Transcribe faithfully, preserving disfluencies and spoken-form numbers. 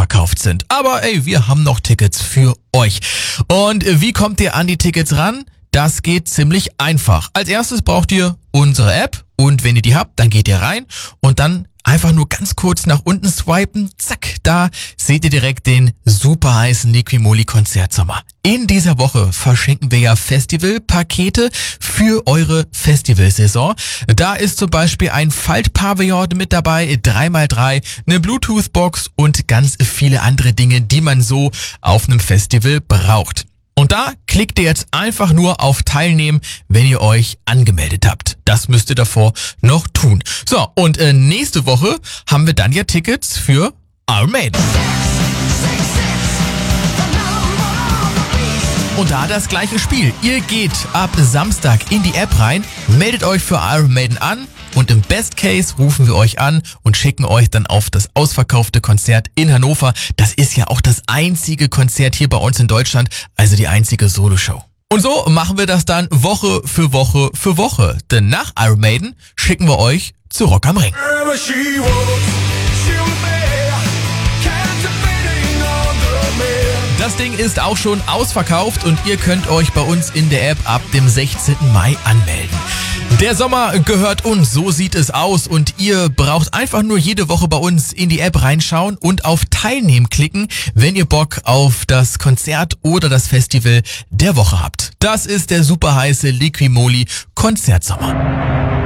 ausverkauft sind. Aber ey, wir haben noch Tickets für euch. Und wie kommt ihr an die Tickets ran? Das geht ziemlich einfach. Als erstes braucht ihr unsere App und wenn ihr die habt, dann geht ihr rein und dann einfach nur ganz kurz nach unten swipen. Zack, da seht ihr direkt den super heißen Liqui-Moly Konzertsommer. In dieser Woche verschenken wir ja Festivalpakete für eure Festivalsaison. Da ist zum Beispiel ein Faltpavillon mit dabei, drei mal drei, eine Bluetooth-Box und ganz viele andere Dinge, die man so auf einem Festival braucht. Und da klickt ihr jetzt einfach nur auf Teilnehmen, wenn ihr euch angemeldet habt. Das müsst ihr davor noch tun. So, und äh, nächste Woche haben wir dann ja Tickets für Iron Maiden. Und da das gleiche Spiel. Ihr geht ab Samstag in die App rein, meldet euch für Iron Maiden an und im Best Case rufen wir euch an und schicken euch dann auf das ausverkaufte Konzert in Hannover. Das ist ja auch das einzige Konzert hier bei uns in Deutschland, also die einzige Soloshow. Und so machen wir das dann Woche für Woche für Woche. Denn nach Iron Maiden schicken wir euch zu Rock am Ring. Das Ding ist auch schon ausverkauft und ihr könnt euch bei uns in der App ab dem sechzehnten Mai anmelden. Der Sommer gehört uns, so sieht es aus und ihr braucht einfach nur jede Woche bei uns in die App reinschauen und auf Teilnehmen klicken, wenn ihr Bock auf das Konzert oder das Festival der Woche habt. Das ist der super heiße Liqui-Moly Konzertsommer.